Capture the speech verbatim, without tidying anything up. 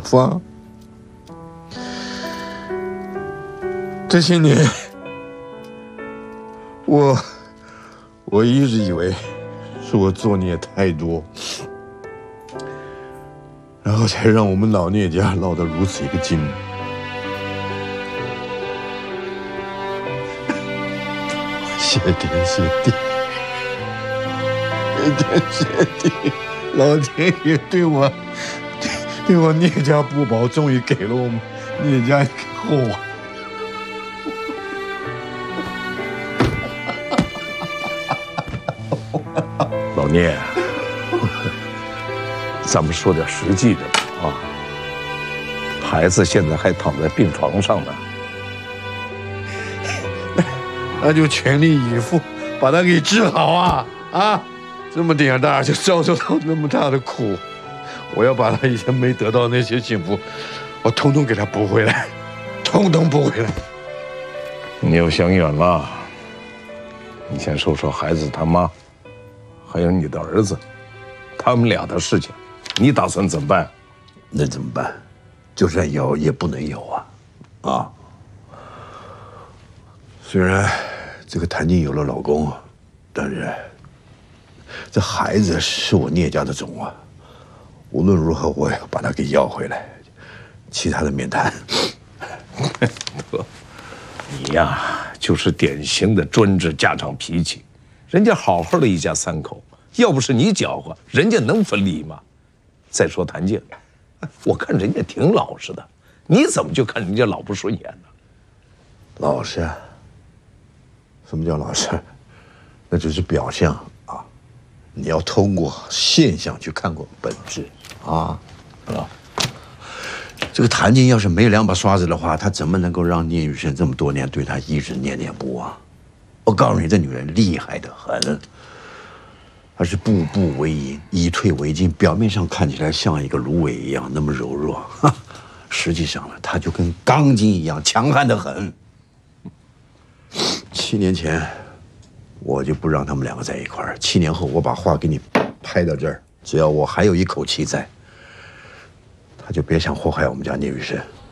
放。这些年，我我一直以为是我作孽太多，然后才让我们老聂家落得如此一个境。谢天谢地，谢天谢地，老天爷对我对对我聂家不薄，终于给了我们聂家一个后啊！ 老聂，咱们说点实际的吧啊！孩子现在还躺在病床上呢。 那就全力以赴把他给治好啊啊！这么点大就遭受到那么大的苦，我要把他以前没得到那些幸福，我统统给他补回来，统统补回来。 你又想远了，你先说说孩子他妈，还有你的儿子，他们俩的事情，你打算怎么办？ 那怎么办？就算有也不能有啊！啊！虽然这个谭静有了老公，但是这孩子是我聂家的种啊，无论如何我也要把他给要回来，其他的免谈。 你呀，就是典型的专制家长脾气。人家好好的一家三口，要不是你搅和，人家能分离吗？再说谭静，我看人家挺老实的，你怎么就看人家老不顺眼呢？ 老实？什么叫老实？那只是表象啊！你要通过现象去看过本质啊！啊！这个谭静要是没有两把刷子的话，她怎么能够让聂雨生这么多年对她一直念念不忘？我告诉你，这女人厉害得很，她是步步为营，以退为进。表面上看起来像一个芦苇一样那么柔弱，哈，实际上呢，她就跟钢筋一样强悍得很。七年前，我就不让他们两个在一块儿。七年后，我把话给你拍到这儿，只要我还有一口气在，他就别想祸害我们家聂雨生。